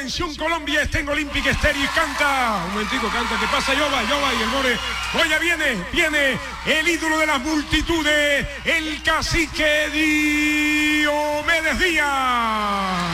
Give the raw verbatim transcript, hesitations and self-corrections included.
Atención Colombia, está en Olympic Stereo y canta. Un momentico, canta, ¿qué pasa? Yoba, Yoba y el More. Oye, viene, viene el ídolo de las multitudes, el cacique Diomedes Díaz.